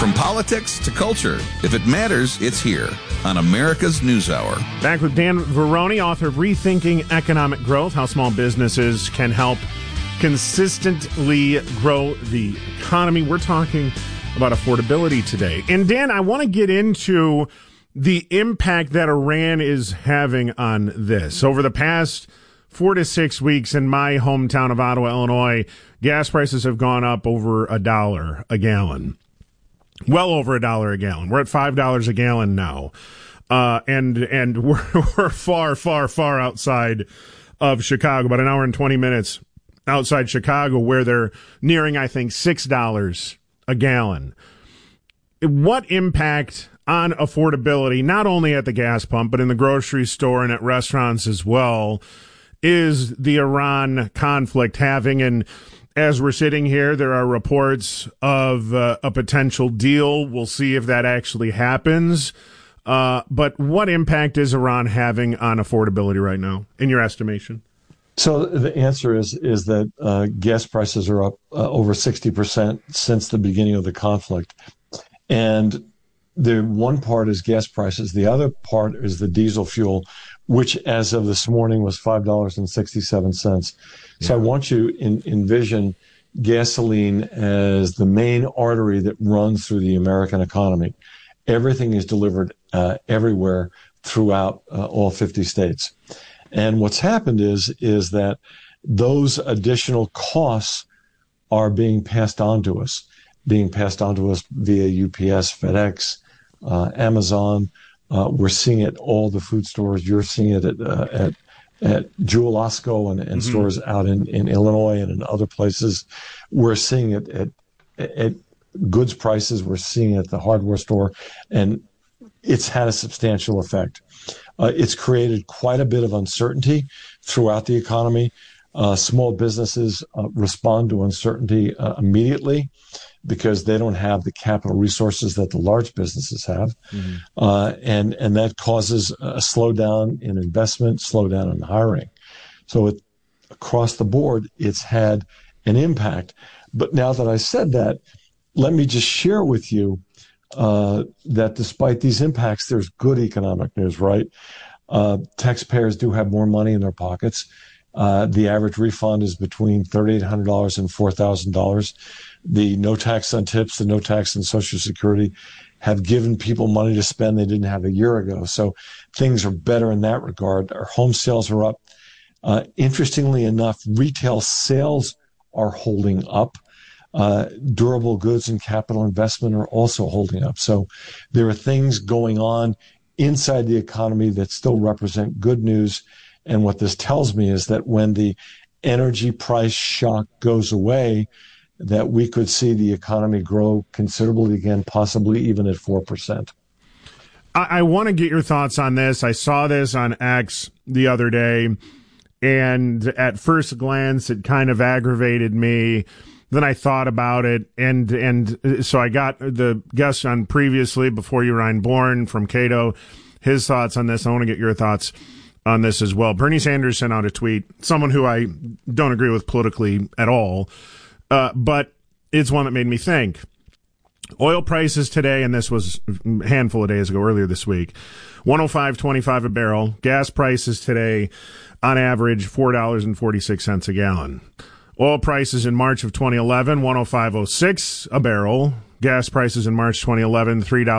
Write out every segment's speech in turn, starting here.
From politics to culture, if it matters, it's here on America's NewsHour. Back with Dan Veroni, author of Rethinking Economic Growth, How Small Businesses Can Help Consistently Grow the Economy. We're talking about affordability today. And Dan, I want to get into the impact that Iran is having on this. Over the past 4 to 6 weeks in my hometown of Ottawa, Illinois, gas prices have gone up over $1 a gallon. Well over $1 a gallon. We're at $5 a gallon now. And we're far, far, far outside of Chicago, about an hour and 20 minutes outside Chicago, where they're nearing, I think, $6 a gallon. What impact on affordability, not only at the gas pump, but in the grocery store and at restaurants as well, is the Iran conflict having? And as we're sitting here, there are reports of a potential deal. We'll see if that actually happens. But what impact is Iran having on affordability right now, in your estimation? So the answer is that gas prices are up over 60% since the beginning of the conflict. And the one part is gas prices. The other part is the diesel fuel, which as of this morning was $5.67. So I want you to envision gasoline as the main artery that runs through the American economy. Everything is delivered everywhere throughout all 50 states. And what's happened is that those additional costs are being passed on to us via UPS, FedEx, Amazon. We're seeing it at all the food stores. You're seeing it at Jewel-Osco and stores out in Illinois and in other places. We're seeing it at goods prices. We're seeing it at the hardware store, and it's had a substantial effect. It's created quite a bit of uncertainty throughout the economy. Small businesses respond to uncertainty immediately because they don't have the capital resources that the large businesses have. And that causes a slowdown in investment, slowdown in hiring. So across the board, it's had an impact. But now that I said that, let me just share with you that despite these impacts, there's good economic news, right? Taxpayers do have more money in their pockets. The average refund is between $3,800 and $4,000. The no tax on tips, the no tax on Social Security have given people money to spend they didn't have a year ago. So things are better in that regard. Our home sales are up. Interestingly enough, retail sales are holding up. Durable goods and capital investment are also holding up. So there are things going on inside the economy that still represent good news. And what this tells me is that when the energy price shock goes away, that we could see the economy grow considerably again, possibly even at 4%. I want to get your thoughts on this. I saw this on X the other day, and at first glance, it kind of aggravated me. Then I thought about it, and so I got the guest on previously, before you, Ryan Bourne from Cato, his thoughts on this. I want to get your thoughts on this as well. Bernie Sanders sent out a tweet, someone who I don't agree with politically at all, but it's one that made me think. Oil prices today, and this was a handful of days ago, earlier this week, $105.25 a barrel. Gas prices today, on average, $4.46 a gallon. Oil prices in March of 2011, $105.06 a barrel. Gas prices in March 2011,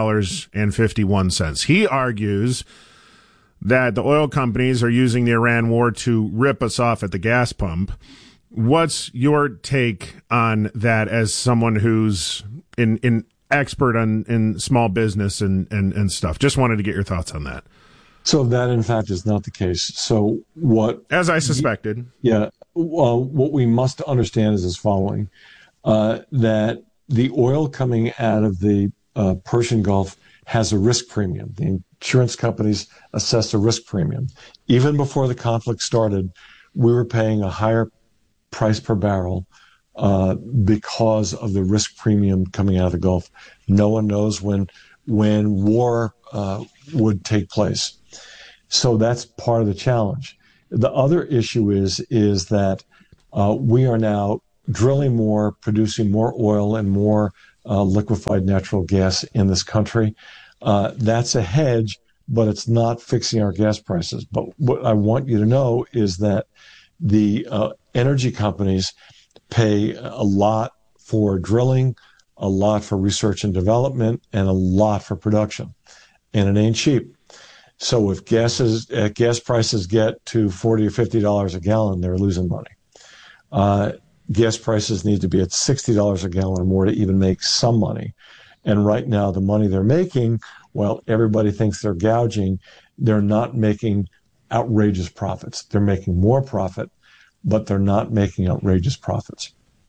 $3.51. He argues that the oil companies are using the Iran war to rip us off at the gas pump. What's your take on that as someone who's in expert in small business and stuff? Just wanted to get your thoughts on that. So that, in fact, is not the case. So what... As I suspected. Yeah. Well, what we must understand is as following, that the oil coming out of the Persian Gulf has a risk premium. The insurance companies assess a risk premium. Even before the conflict started, we were paying a higher price per barrel because of the risk premium coming out of the Gulf. No one knows when war would take place. So that's part of the challenge. The other issue is that we are now drilling more, producing more oil and more liquefied natural gas in this country. That's a hedge, but it's not fixing our gas prices. But what I want you to know is that the energy companies pay a lot for drilling, a lot for research and development, and a lot for production. And it ain't cheap. So if gas prices get to $40 or $50 a gallon, they're losing money. Gas prices need to be at $60 a gallon or more to even make some money. And right now, the money they're making, well, everybody thinks they're gouging. They're not making outrageous profits. They're making more profit, but they're not making outrageous profits.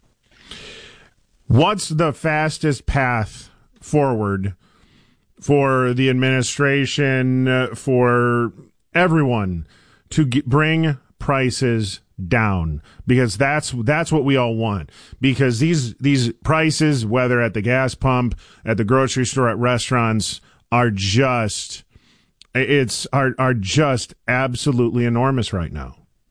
What's the fastest path forward for the administration, for everyone, to bring prices down? Because that's what we all want. Because these prices, whether at the gas pump, at the grocery store, at restaurants, are just absolutely enormous right now.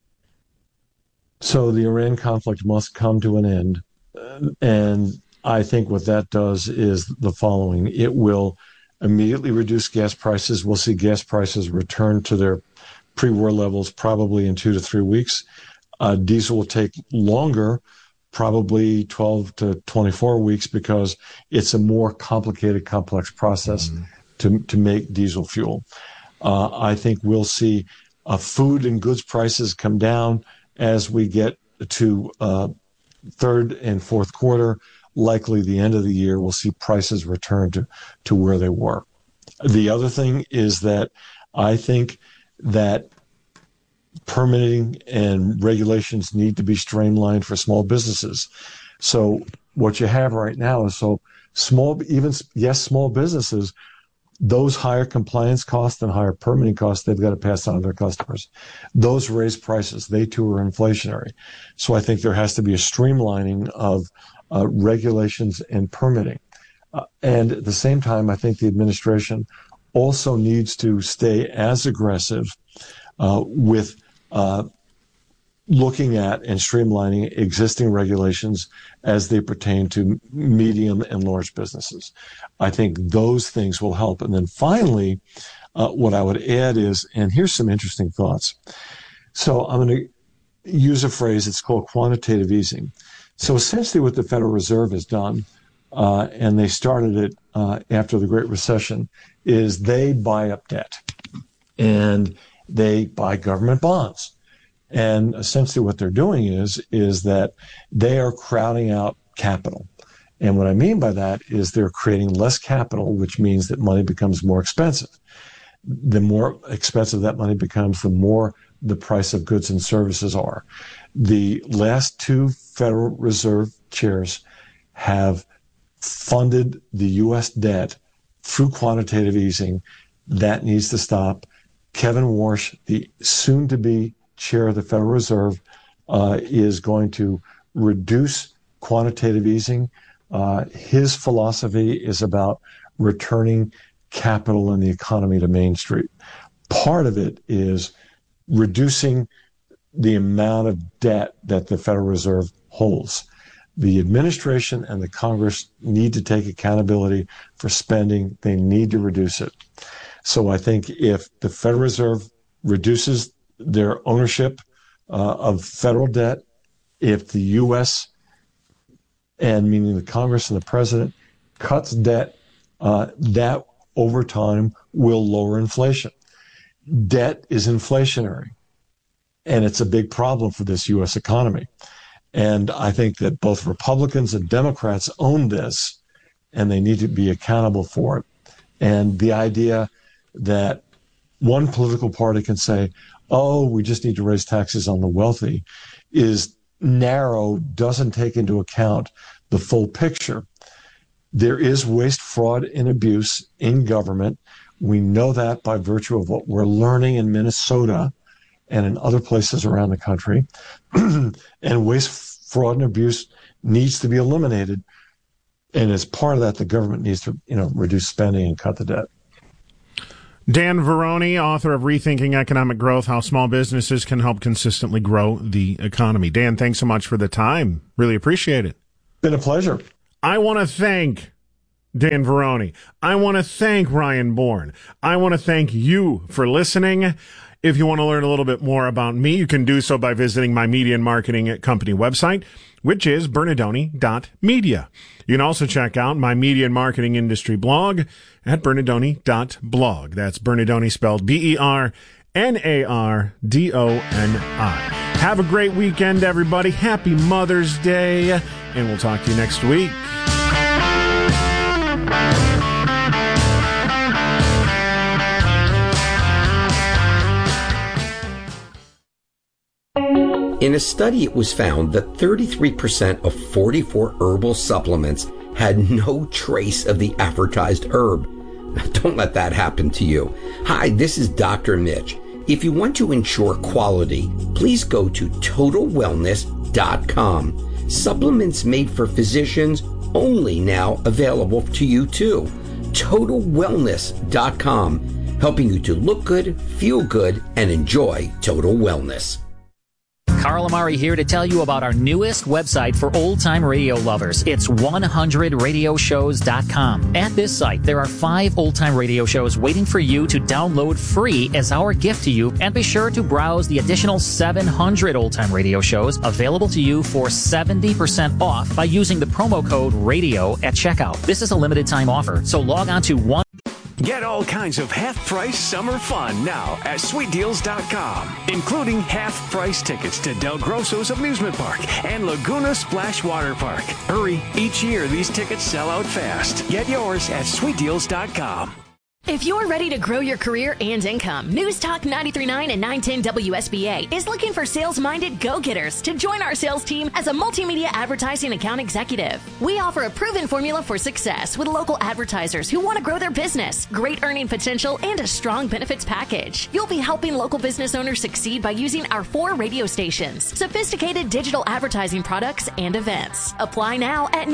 So the Iran conflict must come to an end. And I think what that does is the following. It will immediately reduce gas prices. We'll see gas prices return to their pre-war levels probably in 2 to 3 weeks. Diesel will take longer, probably 12 to 24 weeks, because it's a more complicated, complex process to make diesel fuel. I think we'll see food and goods prices come down as we get to third and fourth quarter. Likely the end of the year, we'll see prices return to where they were. The other thing is that I think that permitting and regulations need to be streamlined for small businesses. So what you have right now is small businesses, those higher compliance costs and higher permitting costs, they've got to pass on to their customers. Those raise prices. They too are inflationary. So I think there has to be a streamlining of regulations and permitting. And at the same time, I think the administration also needs to stay as aggressive with looking at and streamlining existing regulations as they pertain to medium and large businesses. I think those things will help. And then finally, what I would add is, and here's some interesting thoughts. So I'm going to use a phrase, it's called quantitative easing. So essentially what the Federal Reserve has done, and they started it after the Great Recession, is they buy up debt and they buy government bonds. And essentially what they're doing is that they are crowding out capital. And what I mean by that is they're creating less capital, which means that money becomes more expensive. The more expensive that money becomes, the more the price of goods and services are. The last two Federal Reserve chairs have funded the U.S. debt through quantitative easing. That needs to stop. Kevin Warsh, the soon-to-be chair of the Federal Reserve, is going to reduce quantitative easing. His philosophy is about returning capital in the economy to Main Street. Part of it is reducing the amount of debt that the Federal Reserve holds. The administration and the Congress need to take accountability for spending. They need to reduce it. So I think if the Federal Reserve reduces their ownership of federal debt, if the U.S., and meaning the Congress and the president, cuts debt, that over time will lower inflation. Debt is inflationary, and it's a big problem for this U.S. economy. And I think that both Republicans and Democrats own this, and they need to be accountable for it. And the idea that one political party can say, oh, we just need to raise taxes on the wealthy, is narrow, doesn't take into account the full picture. There is waste, fraud, and abuse in government. We know that by virtue of what we're learning in Minnesota and in other places around the country. And waste, fraud, and abuse needs to be eliminated. And as part of that, the government needs to, reduce spending and cut the debt. Dan Verrone, author of Rethinking Economic Growth, How Small Businesses Can Help Consistently Grow the Economy. Dan, thanks so much for the time. Really appreciate it. Been a pleasure. I want to thank Dan Veroni. I want to thank Ryan Bourne. I want to thank you for listening. If you want to learn a little bit more about me, you can do so by visiting my media and marketing company website, which is bernardoni.media. You can also check out my media and marketing industry blog at bernardoni.blog. That's Bernardoni spelled Bernardoni. Have a great weekend, everybody. Happy Mother's Day, and we'll talk to you next week. In a study, it was found that 33% of 44 herbal supplements had no trace of the advertised herb. Don't let that happen to you. Hi, this is Dr. Mitch. If you want to ensure quality, please go to TotalWellness.com. Supplements made for physicians only now available to you too. TotalWellness.com, helping you to look good, feel good, and enjoy total wellness. Carl Amari here to tell you about our newest website for old-time radio lovers. It's 100radioshows.com. At this site, there are 5 old-time radio shows waiting for you to download free as our gift to you, and be sure to browse the additional 700 old-time radio shows available to you for 70% off by using the promo code RADIO at checkout. This is a limited-time offer, so log on to Get all kinds of half-price summer fun now at SweetDeals.com, including half-price tickets to Del Grosso's Amusement Park and Laguna Splash Water Park. Hurry, each year these tickets sell out fast. Get yours at SweetDeals.com. If you're ready to grow your career and income, News Talk 93.9 and 910 WSBA is looking for sales-minded go-getters to join our sales team as a multimedia advertising account executive. We offer a proven formula for success with local advertisers who want to grow their business, great earning potential, and a strong benefits package. You'll be helping local business owners succeed by using our 4 radio stations, sophisticated digital advertising products, and events. Apply now at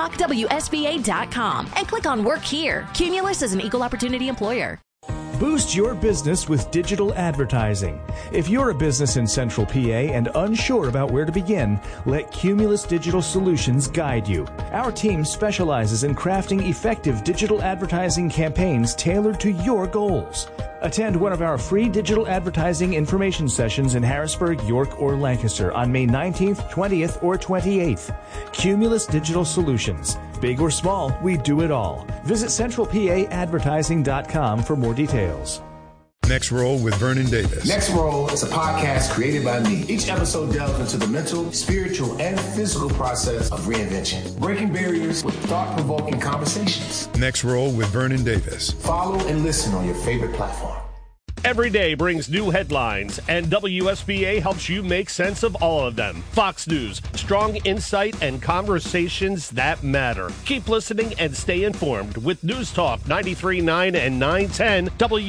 newstalkwsba.com and click on Work Here. Cumulus is an equal opportunity employer. Boost your business with digital advertising. If you're a business in Central PA and unsure about where to begin, let Cumulus Digital Solutions guide you. Our team specializes in crafting effective digital advertising campaigns tailored to your goals. Attend one of our free digital advertising information sessions in Harrisburg, York, or Lancaster on May 19th, 20th, or 28th. Cumulus Digital Solutions. Big or small, we do it all. Visit centralpaadvertising.com for more details. Next Roll with Vernon Davis. Next Roll is a podcast created by me. Each episode delves into the mental, spiritual, and physical process of reinvention, breaking barriers with thought-provoking conversations. Next Roll with Vernon Davis. Follow and listen on your favorite platform. Every day brings new headlines, and WSBA helps you make sense of all of them. Fox News, strong insight and conversations that matter. Keep listening and stay informed with News Talk 93.9 and 910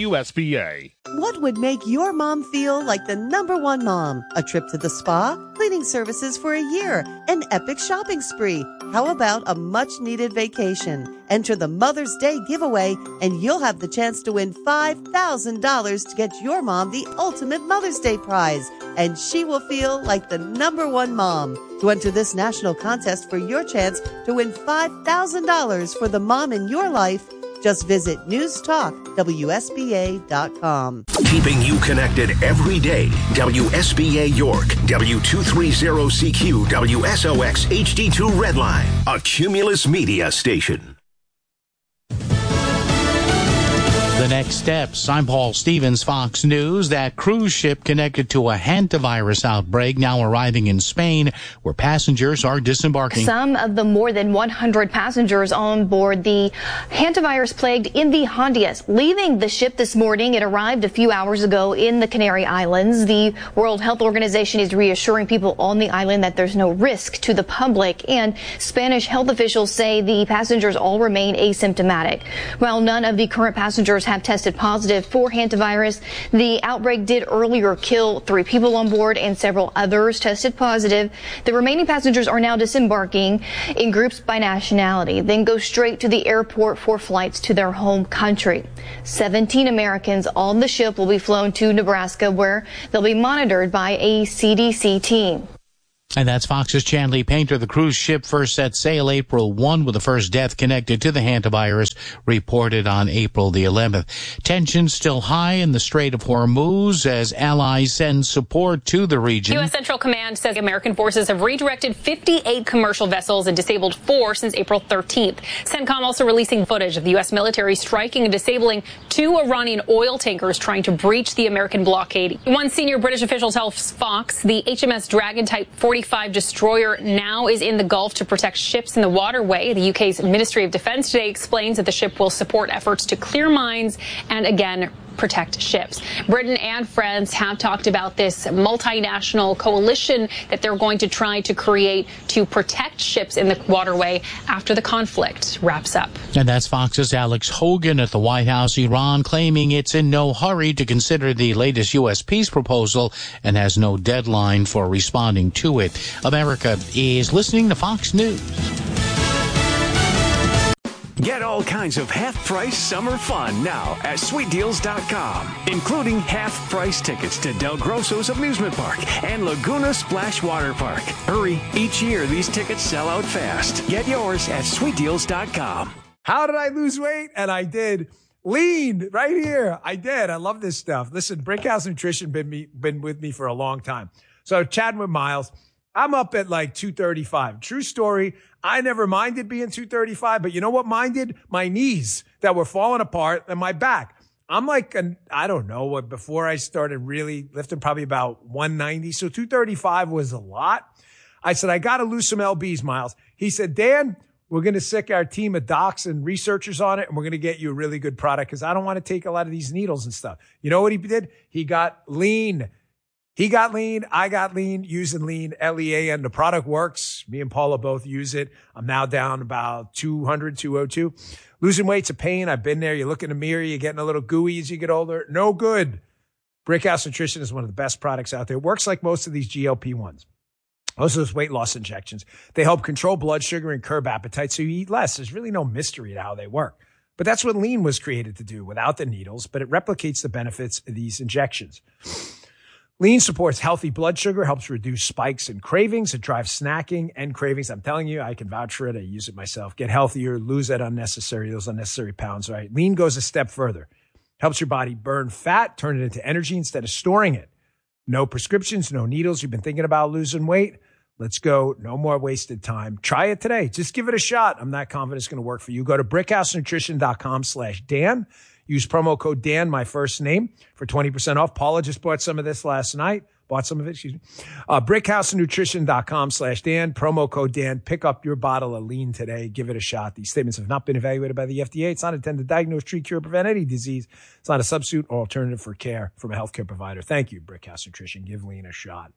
WSBA. What would make your mom feel like the number one mom? A trip to the spa, cleaning services for a year, an epic shopping spree. How about a much-needed vacation? Enter the Mother's Day giveaway, and you'll have the chance to win $5,000 to get your mom the ultimate Mother's Day prize, and she will feel like the number one mom. To enter this national contest for your chance to win $5,000 for the mom in your life, just visit newstalkwsba.com. Keeping you connected every day. WSBA York, W230CQ, WSOX HD2 Redline, a Cumulus Media station. The next steps. I'm Paul Stevens, Fox News. That cruise ship connected to a hantavirus outbreak now arriving in Spain, where passengers are disembarking. Some of the more than 100 passengers on board the hantavirus-plagued MV Hondias leaving the ship this morning. It arrived a few hours ago in the Canary Islands. The World Health Organization is reassuring people on the island that there's no risk to the public, and Spanish health officials say the passengers all remain asymptomatic. While none of the current passengers have tested positive for hantavirus, the outbreak did earlier kill 3 people on board and several others tested positive. The remaining passengers are now disembarking in groups by nationality, then go straight to the airport for flights to their home country. 17 Americans on the ship will be flown to Nebraska, where they'll be monitored by a CDC team. And that's Fox's Chanley Painter. The cruise ship first set sail April 1 with the first death connected to the hantavirus reported on April the 11th. Tensions still high in the Strait of Hormuz as allies send support to the region. U.S. Central Command says American forces have redirected 58 commercial vessels and disabled 4 since April 13th. CENTCOM also releasing footage of the U.S. military striking and disabling 2 Iranian oil tankers trying to breach the American blockade. One senior British official tells Fox the HMS Dragon Type 45 destroyer now is in the Gulf to protect ships in the waterway. The UK's Ministry of Defence today explains that the ship will support efforts to clear mines and again protect ships. Britain and France have talked about this multinational coalition that they're going to try to create to protect ships in the waterway after the conflict wraps up. And that's Fox's Alex Hogan at the White House. Iran claiming it's in no hurry to consider the latest U.S. peace proposal and has no deadline for responding to it. America is listening to Fox News. Get all kinds of half-price summer fun now at sweetdeals.com, including half-price tickets to Del Grosso's Amusement Park and Laguna Splash Water Park. Hurry, each year these tickets sell out fast. Get yours at sweetdeals.com. How did I lose weight? And I did. Lean right here. I did. I love this stuff. Listen, Brickhouse Nutrition been with me for a long time. So chatting with Miles, I'm up at like 235. True story. I never minded being 235, but you know what minded? My knees that were falling apart and my back. I'm like, I don't know what, before I started really lifting, probably about 190. So 235 was a lot. I said, I got to lose some lbs, Miles. He said, Dan, we're going to sick our team of docs and researchers on it, and we're going to get you a really good product because I don't want to take a lot of these needles and stuff. You know what he did? He got lean. He got lean. I got lean using lean, L-E-A-N. The product works. Me and Paula both use it. I'm now down about 200, 202. Losing weight's a pain. I've been there. You look in the mirror. You're getting a little gooey as you get older. No good. Brickhouse Nutrition is one of the best products out there. It works like most of these GLP-1s. Most of those weight loss injections. They help control blood sugar and curb appetite so you eat less. There's really no mystery to how they work. But that's what lean was created to do without the needles, but it replicates the benefits of these injections. Lean supports healthy blood sugar, helps reduce spikes and cravings. It drives snacking and cravings. I'm telling you, I can vouch for it. I use it myself. Get healthier, lose those unnecessary pounds, right? Lean goes a step further. Helps your body burn fat, turn it into energy instead of storing it. No prescriptions, no needles. You've been thinking about losing weight? Let's go. No more wasted time. Try it today. Just give it a shot. I'm not confident it's going to work for you. Go to brickhousenutrition.com/Dan. Use promo code Dan, my first name, for 20% off. Paula just bought some of this last night. brickhousenutrition.com/Dan. Promo code Dan. Pick up your bottle of lean today. Give it a shot. These statements have not been evaluated by the FDA. It's not intended to diagnose, treat, cure, prevent any disease. It's not a substitute or alternative for care from a healthcare provider. Thank you, Brickhouse Nutrition. Give lean a shot.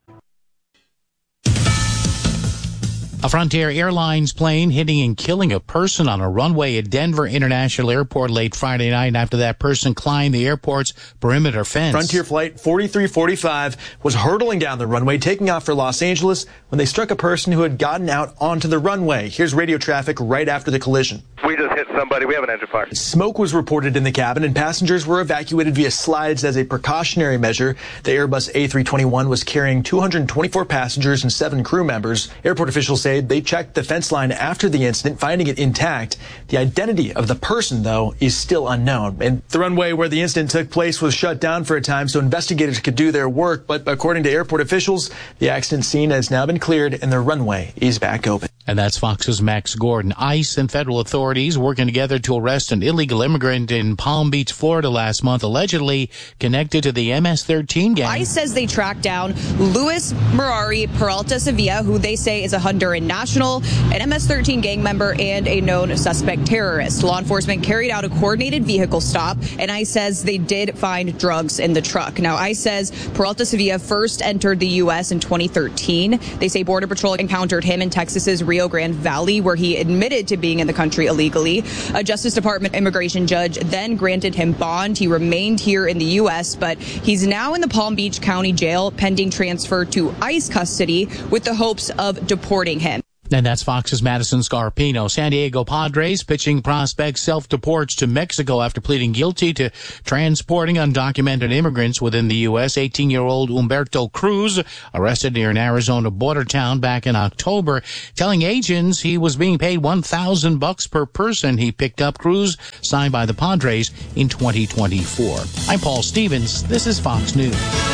A Frontier Airlines plane hitting and killing a person on a runway at Denver International Airport late Friday night after that person climbed the airport's perimeter fence. Frontier Flight 4345 was hurtling down the runway, taking off for Los Angeles when they struck a person who had gotten out onto the runway. Here's radio traffic right after the collision. We just hit somebody. We have an engine fire. Smoke was reported in the cabin, and passengers were evacuated via slides as a precautionary measure. The Airbus A321 was carrying 224 passengers and 7 crew members. Airport officials say they checked the fence line after the incident, finding it intact. The identity of the person, though, is still unknown. And the runway where the incident took place was shut down for a time so investigators could do their work. But according to airport officials, the accident scene has now been cleared and the runway is back open. And that's Fox's Max Gordon. ICE and federal authorities working together to arrest an illegal immigrant in Palm Beach, Florida last month, allegedly connected to the MS-13 gang. ICE says they tracked down Luis Mirari Peralta Sevilla, who they say is a Honduran national, an MS-13 gang member, and a known suspect terrorist. Law enforcement carried out a coordinated vehicle stop, and ICE says they did find drugs in the truck. Now, ICE says Peralta Sevilla first entered the U.S. in 2013. They say Border Patrol encountered him in Texas's Rio Grande Valley, where he admitted to being in the country illegally. A Justice Department immigration judge then granted him bond. He remained here in the U.S., but he's now in the Palm Beach County Jail pending transfer to ICE custody with the hopes of deporting him. And that's Fox's Madison Scarpino. San Diego Padres pitching prospect self-deports to Mexico after pleading guilty to transporting undocumented immigrants within the U.S. 18-year-old Humberto Cruz, arrested near an Arizona border town back in October, telling agents he was being paid $1,000 per person. He picked up. Cruz signed by the Padres in 2024. I'm Paul Stevens. This is Fox News.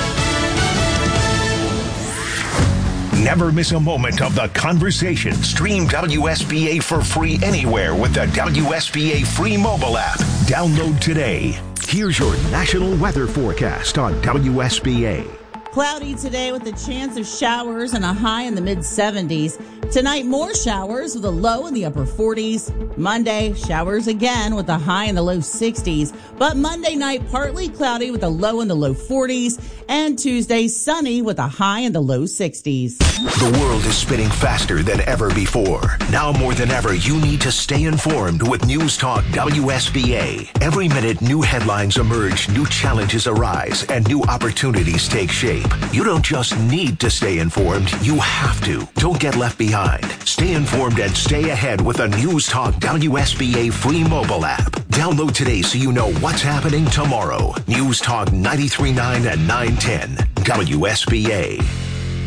Never miss a moment of the conversation. Stream WSBA for free anywhere with the WSBA free mobile app. Download today. Here's your national weather forecast on WSBA. Cloudy today with a chance of showers and a high in the mid-70s. Tonight, more showers with a low in the upper 40s. Monday, showers again with a high in the low 60s. But Monday night, partly cloudy with a low in the low 40s. And Tuesday, sunny with a high in the low 60s. The world is spinning faster than ever before. Now more than ever, you need to stay informed with News Talk WSBA. Every minute, new headlines emerge, new challenges arise, and new opportunities take shape. You don't just need to stay informed, you have to. Don't get left behind. Stay informed and stay ahead with a News Talk WSBA free mobile app. Download today so you know what's happening tomorrow. News Talk 93.9 and 910 WSBA.